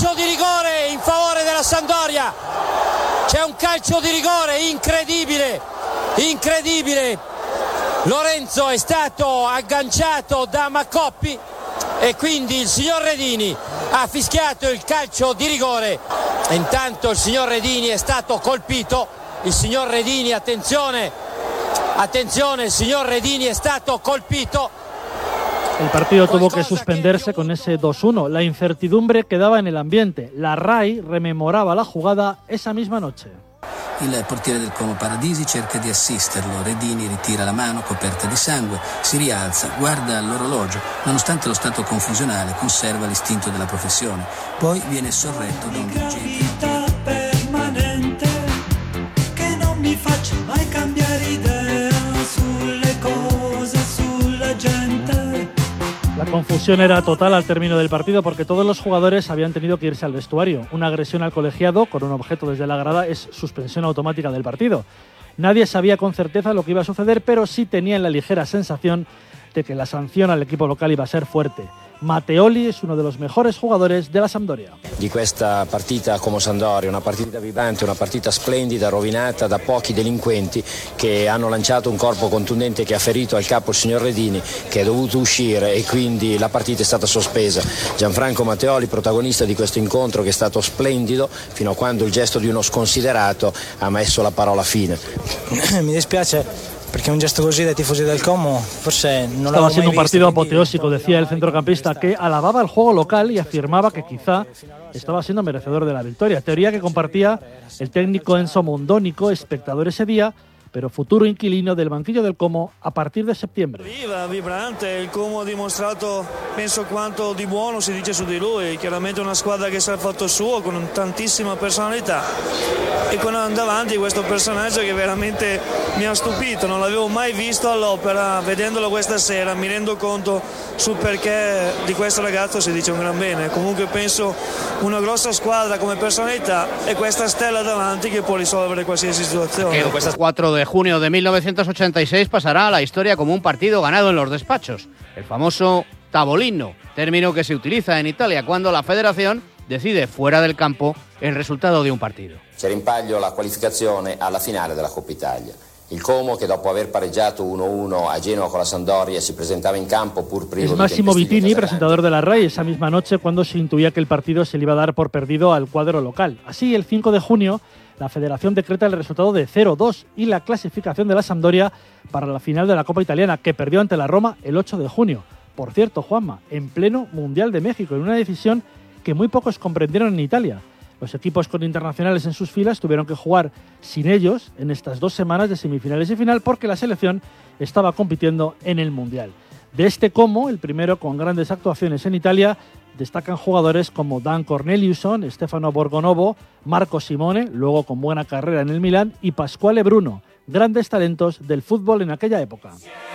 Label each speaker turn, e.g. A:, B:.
A: calcio di rigore in favore della Sampdoria. C'è un calcio di rigore incredibile. Lorenzo è stato agganciato da Maccoppi e quindi il signor Redini ha fischiato il calcio di rigore. E intanto il signor Redini è stato colpito. Il signor Redini, attenzione, el signor Redini è stato colpito.
B: El partido tuvo que suspenderse con ese 2-1. La incertidumbre quedaba en el ambiente. La RAI rememoraba la jugada esa misma noche.
C: Il portiere del Como Paradisi cerca di assisterlo, Redini ritira la mano coperta di sangue, si rialza, guarda l'orologio, nonostante lo stato confusionale conserva l'istinto della professione, poi viene sorretto da un dirigente permanente che non mi faccia mai cambiare idea sulle cose, sulla gente.
B: La confusión era total al término del partido porque todos los jugadores habían tenido que irse al vestuario. Una agresión al colegiado con un objeto desde la grada es suspensión automática del partido. Nadie sabía con certeza lo que iba a suceder, pero sí tenían la ligera sensación de que la sanción al equipo local iba a ser fuerte. Matteoli es uno de los mejores jugadores de la Sampdoria.
D: Di questa partita come Sampdoria, una partita vibrante, una partita splendida, rovinata da pochi delinquenti che hanno lanciato un corpo contundente che ha ferito al capo il signor Redini, che è dovuto uscire e quindi la partita è stata sospesa. Gianfranco Matteoli, protagonista di questo incontro che è stato splendido fino a quando il gesto di uno sconsiderato ha messo la parola fine.
E: Mi dispiace porque un gesto così dai tifosi del Como forse non
B: Estaba siendo un partido apoteósico, decía el centrocampista, que alababa el juego local y afirmaba que quizá estaba siendo merecedor de la victoria. Teoría que compartía el técnico Enzo Mondonico, espectador ese día, pero futuro inquilino del banquillo del Como a partir de settembre.
F: Viva, vibrante, il Como ha dimostrato, penso, quanto di buono si dice su di lui. Chiaramente una squadra che sa il fatto suo, con tantissima personalità, e con davanti questo personaggio che veramente mi ha stupito. Non l'avevo mai visto all'opera, vedendolo questa sera mi rendo conto sul perché di questo ragazzo si dice un gran bene. Comunque penso una grossa squadra come personalità e questa stella davanti che può risolvere qualsiasi situazione.
G: 4 de junio de 1986 pasará a la historia como un partido ganado en los despachos, el famoso tavolino, término que se utiliza en Italia cuando la federación decide fuera del campo el resultado de un partido.
D: C'era in palio la qualificazione alla finale della Coppa Italia. Il Como, che dopo aver pareggiato 1-1 a Genova con la Sampdoria, si presentaba in campo pur privo
B: Es Massimo Vitini, presentador de la RAI, esa misma noche cuando se intuía que el partido se le iba a dar por perdido al cuadro local. Así, el 5 de junio, la Federación decreta el resultado de 0-2 y la clasificación de la Sampdoria para la final de la Copa Italiana, que perdió ante la Roma el 8 de junio. Por cierto, Juanma, en pleno Mundial de México, en una decisión que muy pocos comprendieron en Italia. Los equipos con internacionales en sus filas tuvieron que jugar sin ellos en estas 2 semanas de semifinales y final porque la selección estaba compitiendo en el Mundial. De este Como, el primero con grandes actuaciones en Italia, destacan jugadores como Dan Corneliusson, Stefano Borgonovo, Marco Simone, luego con buena carrera en el Milan, y Pasquale Bruno, grandes talentos del fútbol en aquella época.